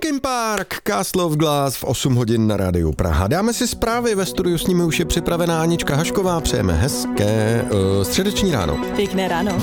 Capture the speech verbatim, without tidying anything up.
Linkin Park, Castle of Glass v osm hodin na rádiu Praha. Dáme si zprávy, ve studiu s nimi už je připravená Anička Hašková. Přejeme hezké uh, středeční ráno. Pěkné ráno.